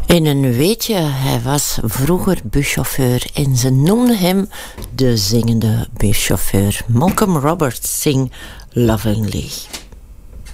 En een weetje, hij was vroeger buschauffeur en ze noemden hem de zingende buschauffeur. Malcolm Roberts, Sing Lovingly.